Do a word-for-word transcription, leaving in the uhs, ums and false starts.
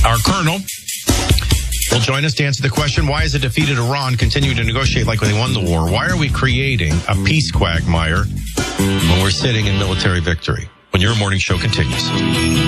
Our colonel will join us to answer the question, why is a defeated Iran continuing to negotiate like they won the war? Why are we creating a peace quagmire when we're sitting in military victory? When your morning show continues.